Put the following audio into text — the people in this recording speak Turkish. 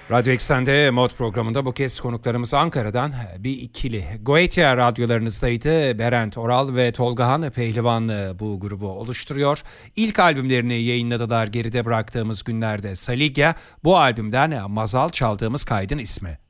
Radyo Eksen'de Mod programında bu kez konuklarımız Ankara'dan bir ikili. Goetia radyolarınızdaydı. Berent Oral ve Tolgahan Pehlivan bu grubu oluşturuyor. İlk albümlerini yayınladılar geride bıraktığımız günlerde Saligya. Bu albümden Mazal çaldığımız kaydın ismi.